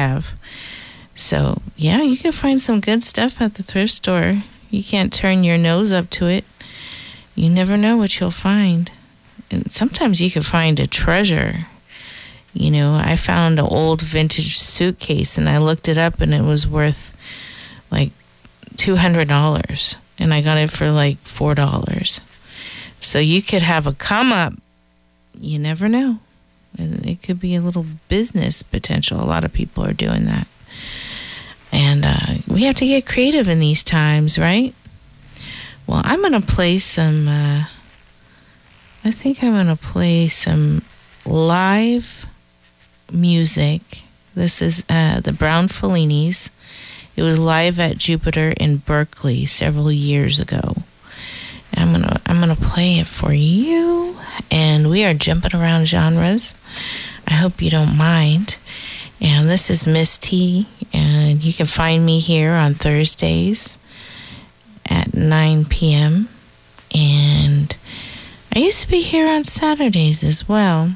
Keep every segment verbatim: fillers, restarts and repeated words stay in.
have. So, yeah, you can find some good stuff at the thrift store. You can't turn your nose up to it. You never know what you'll find. And sometimes you can find a treasure. You know, I found an old vintage suitcase, and I looked it up, and it was worth like two hundred dollars. And I got it for like four dollars. So you could have a come up. You never know. It could be a little business potential. A lot of people are doing that. And uh, we have to get creative in these times, right? Well, I'm going to play some, uh, I think I'm going to play some live music. This is uh, the Brown Fellinis. It was live at Jupiter in Berkeley several years ago. And I'm going to I'm going to play it for you. And we are jumping around genres. I hope you don't mind. And this is Miss T, and you can find me here on Thursdays at nine p.m. And I used to be here on Saturdays as well.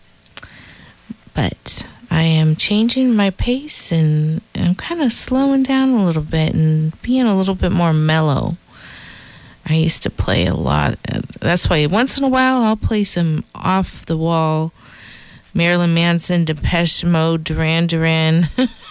But I am changing my pace, and I'm kind of slowing down a little bit and being a little bit more mellow. I used to play a lot. That's why once in a while I'll play some off-the-wall Marilyn Manson, Depeche Mode, Duran Duran.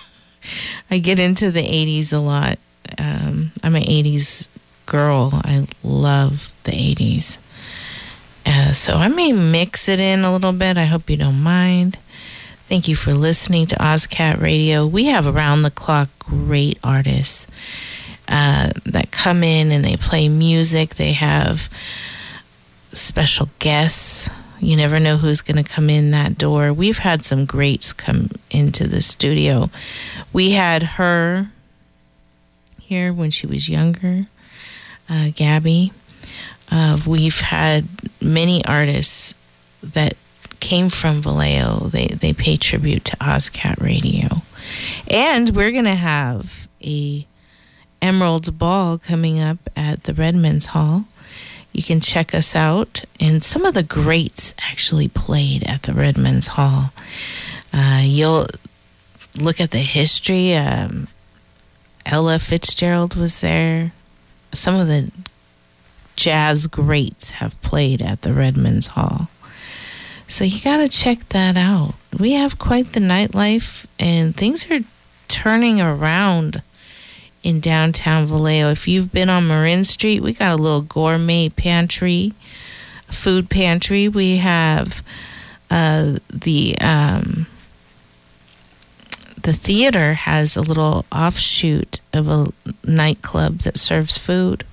I get into the eighties a lot. Um, I'm an eighties girl. I love the eighties. Uh, so I may mix it in a little bit. I hope you don't mind. Thank you for listening to OzCat Radio. We have around-the-clock great artists uh, that come in and they play music. They have special guests. You never know who's going to come in that door. We've had some greats come into the studio. We had her here when she was younger, uh, Gabby. Uh, we've had many artists that came from Vallejo. They, they pay tribute to OzCat Radio. And we're going to have a Emerald's Ball coming up at the Redmonds Hall. You can check us out. And some of the greats actually played at the Redmonds Hall. Uh, you'll look at the history. Um, Ella Fitzgerald was there. Some of the jazz greats have played at the Redmonds Hall. So you got to check that out. We have quite the nightlife, and things are turning around in downtown Vallejo. If you've been on Marin Street, we got a little gourmet pantry, food pantry. We have uh, the um, the theater has a little offshoot of a nightclub that serves food.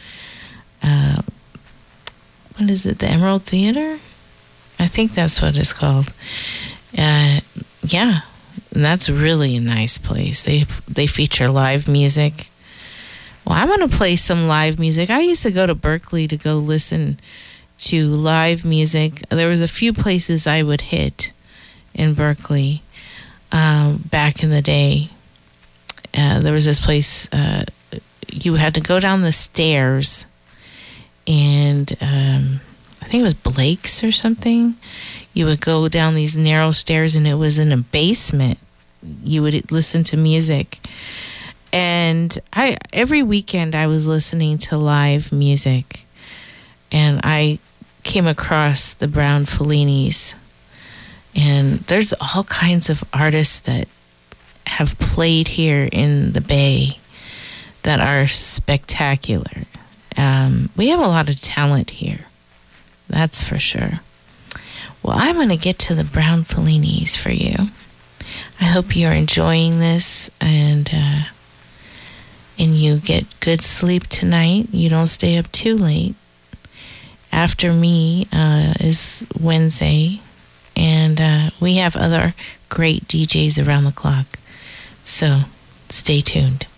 Uh, what is it? The Emerald Theater? I think that's what it's called. Uh, yeah. And that's really a nice place. They they feature live music. Well, I'm going to play some live music. I used to go to Berkeley to go listen to live music. There was a few places I would hit in Berkeley um, back in the day. Uh, there was this place, uh, you had to go down the stairs, and um, I think it was Blake's or something. You would go down these narrow stairs, and it was in a basement. You would listen to music. And I every weekend I was listening to live music. And I came across the Brown Fellinis. And there's all kinds of artists that have played here in the Bay that are spectacular. Um, we have a lot of talent here. That's for sure. Well, I'm going to get to the Brown Fellinis for you. I hope you're enjoying this, and uh, and you get good sleep tonight. You don't stay up too late. After me uh, is Wednesday, and uh, we have other great D Js around the clock. So stay tuned.